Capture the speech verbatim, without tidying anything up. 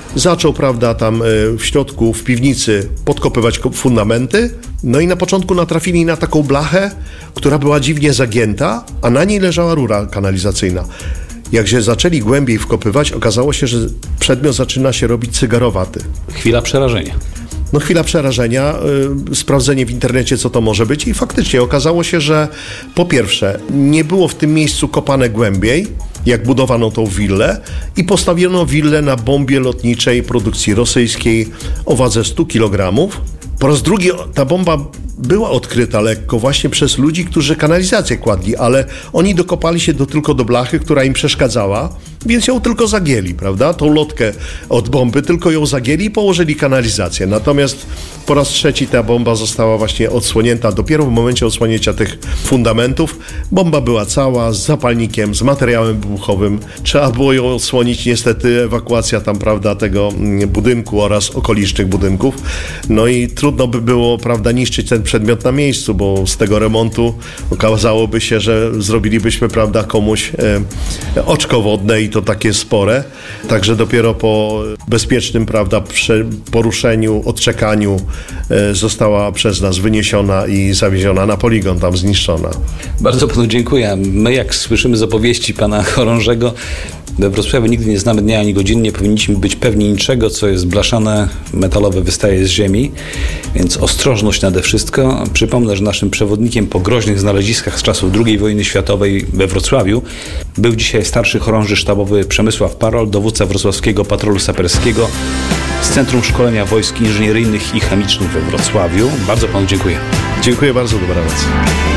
zaczął, prawda, tam w środku, w piwnicy podkopywać fundamenty, no i na początku natrafili na taką blachę, która była dziwnie zagięta, a na niej leżała rura kanalizacyjna. Jak się zaczęli głębiej wkopywać, okazało się, że przedmiot zaczyna się robić cygarowaty. Chwila przerażenia. No chwila przerażenia, yy, sprawdzenie w internecie, co to może być i faktycznie okazało się, że po pierwsze nie było w tym miejscu kopane głębiej, jak budowano tą willę i postawiono willę na bombie lotniczej produkcji rosyjskiej o wadze stu kilogramów. Po raz drugi ta bomba była odkryta lekko właśnie przez ludzi, którzy kanalizację kładli, ale oni dokopali się do, tylko do blachy, która im przeszkadzała, więc ją tylko zagięli, prawda? Tą lotkę od bomby, tylko ją zagięli i położyli kanalizację. Natomiast po raz trzeci ta bomba została właśnie odsłonięta. Dopiero w momencie odsłonięcia tych fundamentów bomba była cała, z zapalnikiem, z materiałem wybuchowym. Trzeba było ją odsłonić. Niestety ewakuacja tam, prawda, tego budynku oraz okolicznych budynków. No i trudno by było, prawda, niszczyć ten przedmiot na miejscu, bo z tego remontu okazałoby się, że zrobilibyśmy, prawda, komuś e, oczko wodne i to takie spore. Także dopiero po bezpiecznym, prawda, poruszeniu, odczekaniu e, została przez nas wyniesiona i zawieziona na poligon, tam zniszczona. Bardzo panu dziękuję. My, jak słyszymy z opowieści pana chorążego, we Wrocławiu nigdy nie znamy dnia ani godziny, nie powinniśmy być pewni niczego, co jest blaszane, metalowe, wystaje z ziemi, więc ostrożność nade wszystko. Przypomnę, że naszym przewodnikiem po groźnych znaleziskach z czasów drugiej wojny światowej we Wrocławiu był dzisiaj starszy chorąży sztabowy Przemysław Parol, dowódca wrocławskiego patrolu saperskiego z Centrum Szkolenia Wojsk Inżynieryjnych i Chemicznych we Wrocławiu. Bardzo panu dziękuję. Dziękuję bardzo, dobranoc.